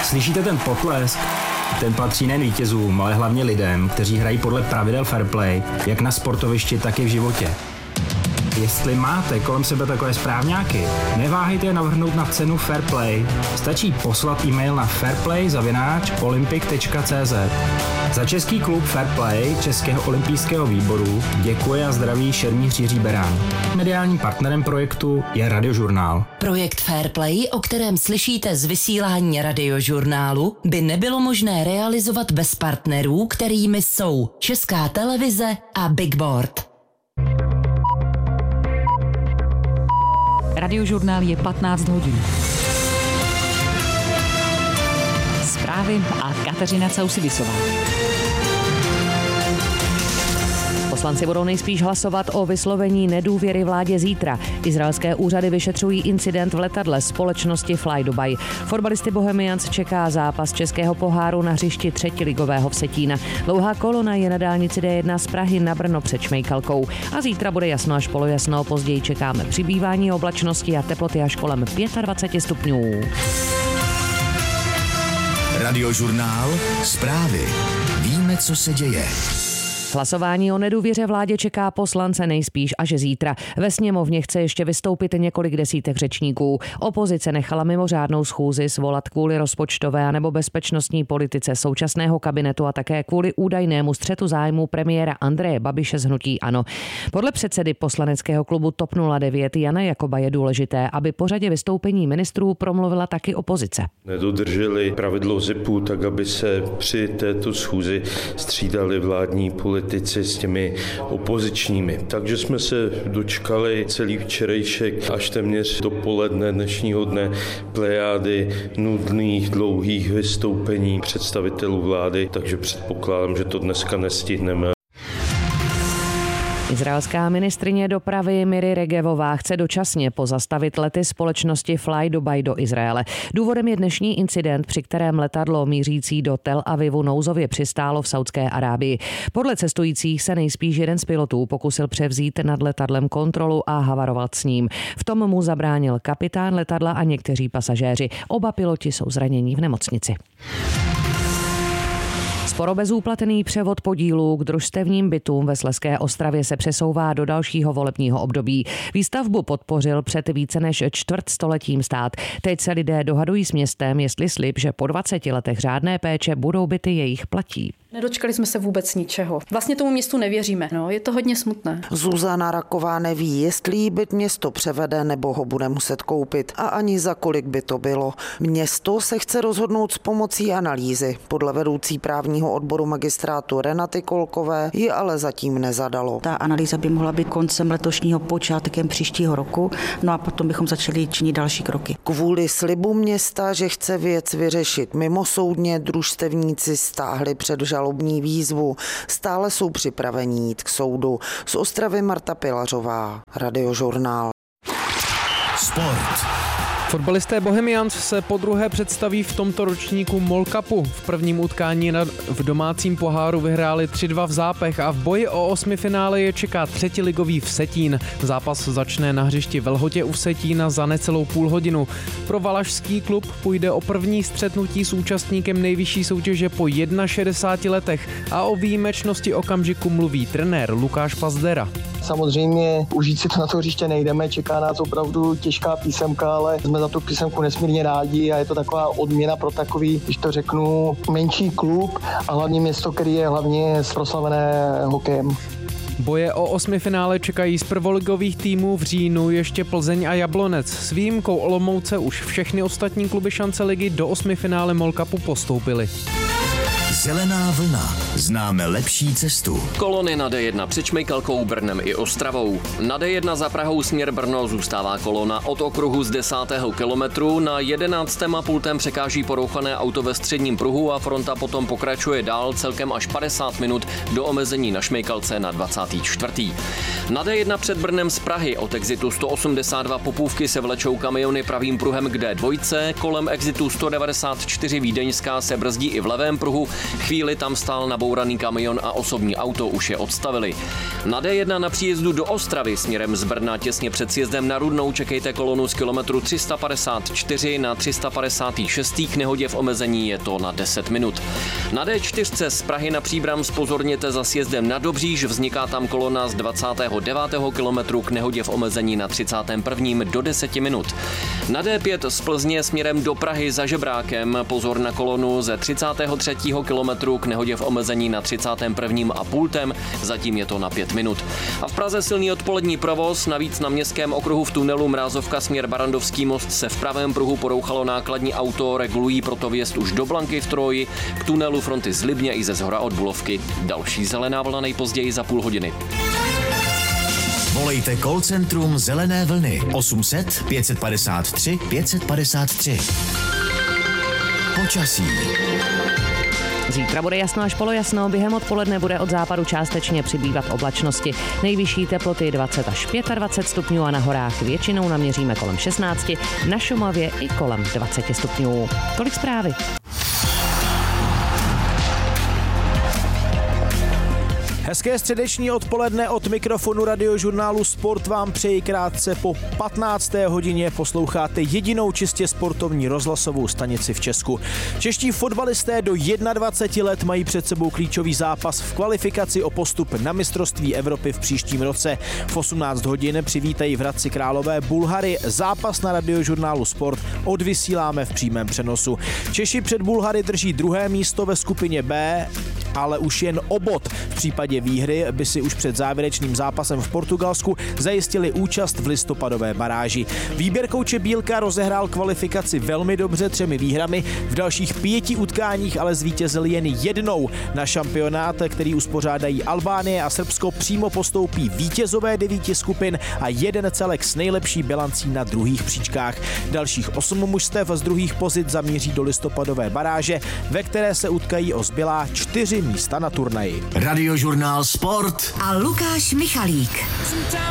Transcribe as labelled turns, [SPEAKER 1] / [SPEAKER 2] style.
[SPEAKER 1] Slyšíte ten potlesk? Ten patří nejen vítězům, ale hlavně lidem, kteří hrají podle pravidel fair play, jak na sportovišti, tak i v životě. Jestli máte kolem sebe takové správňáky, neváhejte je navrhnout na cenu Fair Play. Stačí poslat e-mail na fairplay@olympic.cz. Za český klub Fair Play Českého olympijského výboru děkuje a zdraví šermíř Jiří Berán. Mediálním partnerem projektu je Radiožurnál.
[SPEAKER 2] Projekt Fair Play, o kterém slyšíte z vysílání Radiožurnálu, by nebylo možné realizovat bez partnerů, kterými jsou Česká televize a Big Board.
[SPEAKER 3] Radiožurnál je 15 hodin. Zprávy a Kateřina Causidisová. Poslanci budou nejspíš hlasovat o vyslovení nedůvěry vládě zítra. Izraelské úřady vyšetřují incident v letadle společnosti Fly Dubai. Fotbalisty Bohemians čeká zápas českého poháru na hřišti třetiligového Vsetína. Dlouhá kolona je na dálnici D1 z Prahy na Brno před Šmejkalkou. A zítra bude jasno až polojasno, později čekáme přibývání oblačnosti a teploty až kolem 25 stupňů.
[SPEAKER 4] Radiožurnál, zprávy. Víme, co se děje.
[SPEAKER 3] Hlasování o nedůvěře vládě čeká poslance nejspíš až zítra. Ve sněmovně chce ještě vystoupit několik desítek řečníků. Opozice nechala mimořádnou schůzi svolat kvůli rozpočtové a nebo bezpečnostní politice současného kabinetu a také kvůli údajnému střetu zájmů premiéra Andreje Babiše z hnutí ANO. Podle předsedy poslaneckého klubu TOP 09 Jana Jakoba je důležité, aby po řadě vystoupení ministrů promluvila taky opozice.
[SPEAKER 5] Nedodrželi pravidlo zipu, tak aby se při této schůzi střídali vládní politici s těmi opozičními. Takže jsme se dočkali celý včerejšek až téměř dopoledne dnešního dne plejády nudných, dlouhých vystoupení představitelů vlády, takže předpokládám, že to dneska nestihneme.
[SPEAKER 3] Izraelská ministryně dopravy Miri Regevová chce dočasně pozastavit lety společnosti Fly Dubai do Izraele. Důvodem je dnešní incident, při kterém letadlo mířící do Tel Avivu nouzově přistálo v Saudské Arábii. Podle cestujících se nejspíš jeden z pilotů pokusil převzít nad letadlem kontrolu a havaroval s ním. V tom mu zabránil kapitán letadla a někteří pasažéři. Oba piloti jsou zranění v nemocnici. Skoro bezúplatný převod podílů k družstevním bytům ve Slezské Ostravě se přesouvá do dalšího volebního období. Výstavbu podpořil před více než čtvrtstoletím stát. Teď se lidé dohadují s městem, jestli slib, že po 20 letech řádné péče budou byty jejich platí.
[SPEAKER 6] Nedočkali jsme se vůbec ničeho. Vlastně tomu městu nevěříme. Je to hodně smutné.
[SPEAKER 7] Zuzana Raková neví, jestli jí byt město převede nebo ho bude muset koupit a ani za kolik by to bylo. Město se chce rozhodnout s pomocí analýzy. Podle vedoucí právního odboru magistrátu Renaty Kolkové ji ale zatím nezadalo.
[SPEAKER 8] Ta analýza by mohla být koncem letošního, počátkem příštího roku, no a potom bychom začali činit další kroky.
[SPEAKER 7] Kvůli slibu města, že chce věc vyřešit mimosoudně, družstevníci stáhli před žalobní výzvu. Stále jsou připraveni jít k soudu. Z Ostravy Marta Pilařová, Radiožurnál.
[SPEAKER 4] Sport.
[SPEAKER 9] Fotbalisté Bohemians se podruhé představí v tomto ročníku MOL Cupu. V prvním utkání v domácím poháru vyhráli 3-2 v Zápech a v boji o osmifinále je čeká třetiligový Vsetín. Zápas začne na hřišti v Lhotě u Vsetína za necelou půl hodinu. Pro valašský klub půjde o první střetnutí s účastníkem nejvyšší soutěže po 61 letech a o výjimečnosti okamžiku mluví trenér Lukáš Pazdera.
[SPEAKER 10] Samozřejmě užít si to na to hřiště nejdeme, čeká nás opravdu těžká písemka, ale jsme za tu písemku nesmírně rádi a je to taková odměna pro takový, když to řeknu, menší klub a hlavně město, který je hlavně proslavené hokejem.
[SPEAKER 9] Boje o osmifinále čekají z prvoligových týmů v říjnu ještě Plzeň a Jablonec. S výjimkou Olomouce už všechny ostatní kluby šance ligy do osmifinále MOL Cupu postoupily.
[SPEAKER 4] Zelená vlna. Známe lepší cestu.
[SPEAKER 11] Kolony na D1 před Šmejkalkou, Brnem i Ostravou. Na D1 za Prahou směr Brno zůstává kolona od okruhu z 10. kilometru. Na 11. pultem překáží porouchané auto ve středním pruhu a fronta potom pokračuje dál celkem až 50 minut do omezení na Šmejkalce na 24. Na D1 před Brnem z Prahy od exitu 182 Popůvky se vlečou kamiony pravým pruhem k D2. Kolem exitu 194 Vídeňská se brzdí i v levém pruhu. Chvíli tam stál nabouraný kamion a osobní auto už je odstavili. Na D1 na příjezdu do Ostravy směrem z Brna těsně před sjezdem na Rudnou čekejte kolonu z kilometru 354 na 356. K nehodě v omezení je to na 10 minut. Na D4 z Prahy na Příbram zpozorněte za sjezdem na Dobříž, vzniká tam kolona z 29. kilometru k nehodě v omezení na 31. do 10 minut. Na D5 z Plzně směrem do Prahy za Žebrákem pozor na kolonu ze 33. kilometru k nehodě v omezení na 31. a pultem, zatím je to na 5 minut. A v Praze silný odpolední provoz, navíc na městském okruhu v tunelu Mrázovka směr Barandovský most se v pravém pruhu porouchalo nákladní auto, regulují proto vjezd už do Blanky v Troji, k tunelu fronty z Libně i ze Zhora od Bulovky. Další zelená vlna nejpozději za půl hodiny.
[SPEAKER 4] Volejte call centrum Zelené vlny 800 553 553. Počasí.
[SPEAKER 3] Zítra bude jasno až polojasno, během odpoledne bude od západu částečně přibývat oblačnosti. Nejvyšší teploty 20 až 25 stupňů a na horách většinou naměříme kolem 16, na Šumavě i kolem 20 stupňů. Tolik zprávy.
[SPEAKER 12] Hezké středeční odpoledne od mikrofonu Radiožurnálu Sport vám přeji krátce po 15. hodině. Posloucháte jedinou čistě sportovní rozhlasovou stanici v Česku. Čeští fotbalisté do 21 let mají před sebou klíčový zápas v kvalifikaci o postup na mistrovství Evropy v příštím roce. V 18 hodin přivítají v Hradci Králové Bulhary. Zápas na Radiožurnálu Sport odvysíláme v přímém přenosu. Češi před Bulhary drží druhé místo ve skupině B, ale už jen o bod. V případě výhry by si už před závěrečným zápasem v Portugalsku zajistili účast v listopadové baráži. Výběr kouče Bílka rozehrál kvalifikaci velmi dobře 3 výhrami, v dalších 5 utkáních ale zvítězil jen jednou. Na šampionát, který uspořádají Albánie a Srbsko, přímo postoupí vítězové 9 skupin a jeden celek s nejlepší bilancí na druhých příčkách. Dalších 8 mužstev z druhých pozic zamíří do listopadové baráže, ve které se utkají o zbylá 4 místa na turnaji.
[SPEAKER 4] Radiožurnál Sport
[SPEAKER 2] a Lukáš Michalík.